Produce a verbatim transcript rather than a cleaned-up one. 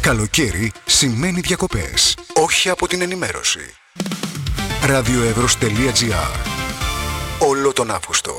Καλοκαίρι σημαίνει διακοπές, όχι από την ενημέρωση. radioevros.gr. Όλο τον Αύγουστο.